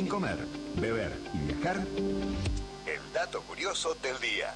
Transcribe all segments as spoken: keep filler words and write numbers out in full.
En comer, beber y viajar, el dato curioso del día.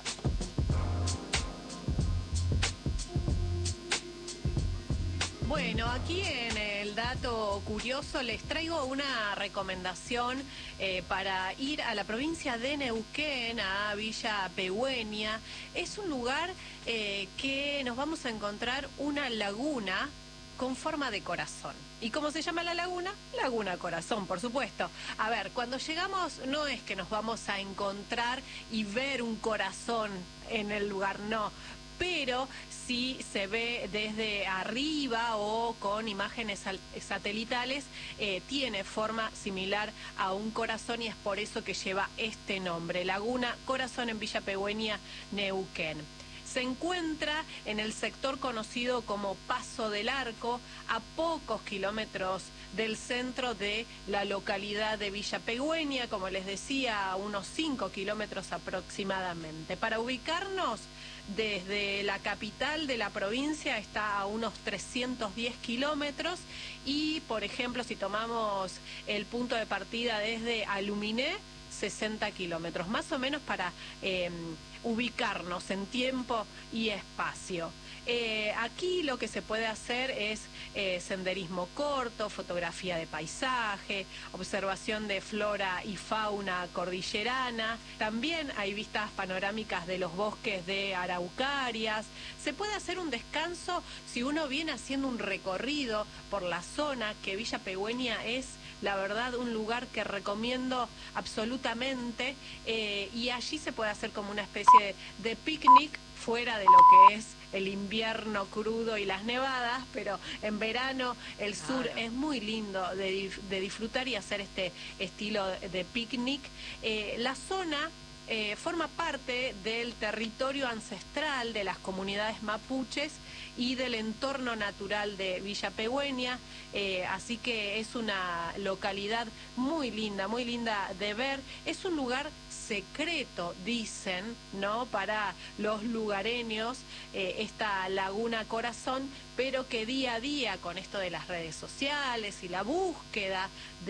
Bueno, aquí en el dato curioso les traigo una recomendación eh, para ir a la provincia de Neuquén, a Villa Pegüeña. Es un lugar eh, que nos vamos a encontrar una laguna con forma de corazón. ¿Y cómo se llama la laguna? Laguna Corazón, por supuesto. A ver, cuando llegamos no es que nos vamos a encontrar y ver un corazón en el lugar, no. Pero sí se ve desde arriba o con imágenes satelitales, eh, tiene forma similar a un corazón y es por eso que lleva este nombre, Laguna Corazón en Villa Pegüeña, Neuquén. Se encuentra en el sector conocido como Paso del Arco, a pocos kilómetros del centro de la localidad de Villa Pegüeña, como les decía, a unos cinco kilómetros aproximadamente. Para ubicarnos, desde la capital de la provincia está a unos trescientos diez kilómetros y, por ejemplo, si tomamos el punto de partida desde Aluminé, sesenta kilómetros, más o menos para eh, ubicarnos en tiempo y espacio. Eh, aquí lo que se puede hacer es eh, senderismo corto, fotografía de paisaje, observación de flora y fauna cordillerana. También hay vistas panorámicas de los bosques de araucarias. Se puede hacer un descanso si uno viene haciendo un recorrido por la zona, que Villa Pegüeña es, la verdad, un lugar que recomiendo absolutamente, eh, y allí se puede hacer como una especie de, de picnic fuera de lo que es el invierno crudo y las nevadas, pero en verano el sur claro. es muy lindo de, de disfrutar y hacer este estilo de picnic. Eh, la zona eh, forma parte del territorio ancestral de las comunidades mapuches y del entorno natural de Villa Pegüeña, eh, así que es una localidad muy linda, muy linda de ver. Es un lugar secreto, dicen, ¿no?, para los lugareños, eh, esta Laguna Corazón, pero que día a día, con esto de las redes sociales y la búsqueda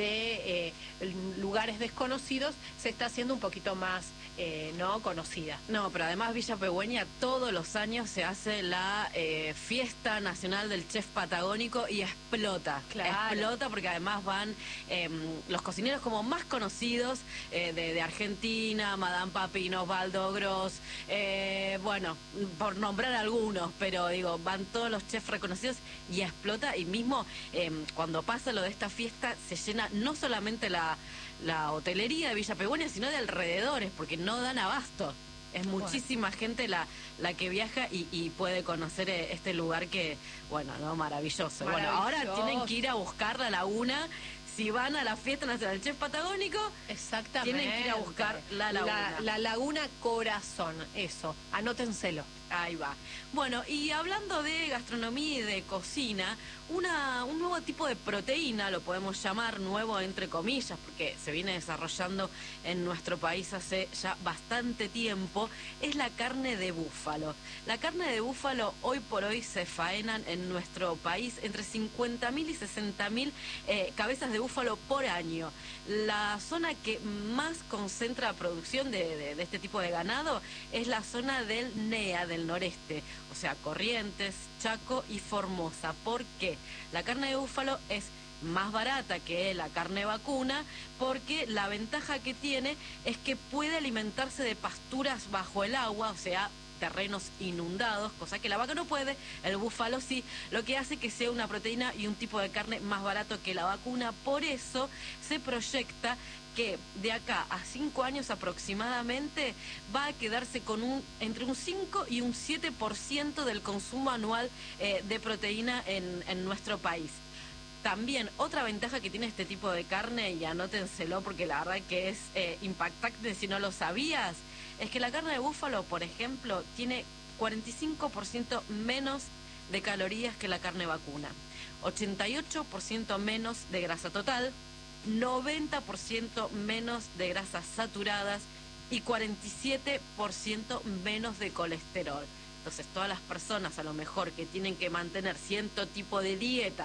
de eh, lugares desconocidos, se está haciendo un poquito más eh, no conocida. No, pero además Villa Pegüeña todos los años se hace la eh, fiesta nacional del chef patagónico y explota, claro. explota porque además van eh, los cocineros como más conocidos eh, de, de Argentina, Madame Papino, Osvaldo Gross, eh, bueno, por nombrar algunos, pero digo, van todos los chefs reconocidos y explota, y mismo eh, cuando pasa lo de esta fiesta se llena no solamente la, la hotelería de Villa Pegüeña, sino de alrededores, porque no dan abasto. Es muchísima bueno. gente la, la que viaja y, y puede conocer este lugar que, bueno, no, maravilloso. maravilloso. Bueno, ahora tienen que ir a buscar la laguna. Si van a la fiesta nacional del chef patagónico, exactamente, tienen que ir a buscar la laguna. La, la Laguna Corazón, eso, anótenselo. Ahí va. Bueno, y hablando de gastronomía y de cocina, una, un nuevo tipo de proteína, lo podemos llamar nuevo entre comillas, porque se viene desarrollando en nuestro país hace ya bastante tiempo, es la carne de búfalo. La carne de búfalo hoy por hoy se faenan en nuestro país entre cincuenta mil y sesenta mil eh, cabezas de búfalo por año. La zona que más concentra producción de, de, de este tipo de ganado es la zona del N E A, del noreste, o sea, Corrientes, Chaco y Formosa. ¿Por qué? La carne de búfalo es más barata que la carne vacuna, porque la ventaja que tiene es que puede alimentarse de pasturas bajo el agua, o sea, terrenos inundados, cosa que la vaca no puede, el búfalo sí, lo que hace que sea una proteína y un tipo de carne más barato que la vacuna. Por eso se proyecta que de acá a cinco años aproximadamente va a quedarse con un entre un cinco y un siete por ciento del consumo anual eh, de proteína en, en nuestro país. También otra ventaja que tiene este tipo de carne, y anótenselo porque la verdad que es eh, impactante si no lo sabías, es que la carne de búfalo, por ejemplo, tiene cuarenta y cinco por ciento menos de calorías que la carne vacuna, ochenta y ocho por ciento menos de grasa total, noventa por ciento menos de grasas saturadas y cuarenta y siete por ciento menos de colesterol. Entonces, todas las personas a lo mejor que tienen que mantener cierto tipo de dieta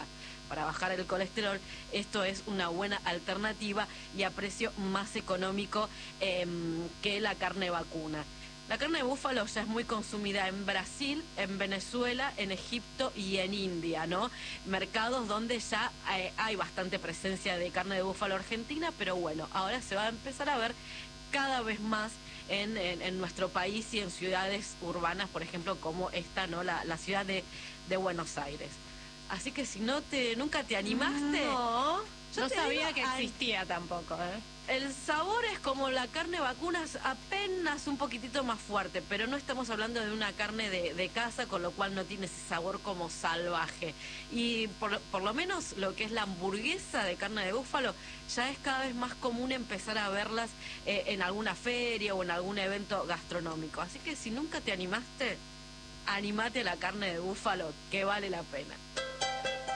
para bajar el colesterol, esto es una buena alternativa y a precio más económico eh, que la carne vacuna. La carne de búfalo ya es muy consumida en Brasil, en Venezuela, en Egipto y en India, ¿no? Mercados donde ya eh, hay bastante presencia de carne de búfalo argentina, pero bueno, ahora se va a empezar a ver cada vez más en, en, en nuestro país y en ciudades urbanas, por ejemplo, como esta, ¿no? La, la ciudad de, de Buenos Aires. Así que si no te nunca te animaste... No, yo no te sabía digo, que ay, existía tampoco, ¿eh? el sabor es como la carne vacuna, es apenas un poquitito más fuerte, pero no estamos hablando de una carne de, de casa, con lo cual no tiene ese sabor como salvaje. Y por, por lo menos lo que es la hamburguesa de carne de búfalo, ya es cada vez más común empezar a verlas eh, en alguna feria o en algún evento gastronómico. Así que si nunca te animaste, animate a la carne de búfalo, que vale la pena.